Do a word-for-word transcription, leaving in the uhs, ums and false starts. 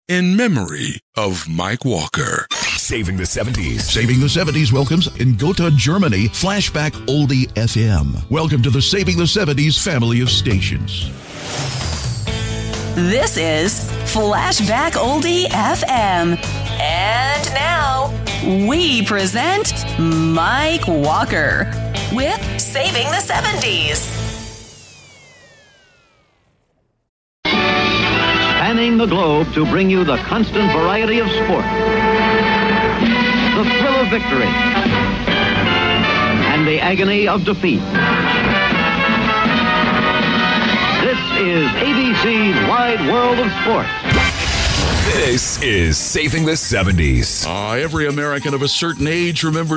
in memory of Mike Walker. Saving the seventies. Saving the seventies welcomes in Gotha, Germany, Flashback Oldie F M. Welcome to the Saving the seventies family of stations. This is Flashback Oldie F M. And now, we present Mike Walker with Saving the seventies. Spanning the globe to bring you the constant variety of sport, the thrill of victory, and the agony of defeat. This is A B C's Wide World of Sports. This is Saving the seventies. Uh, every American of a certain age remembers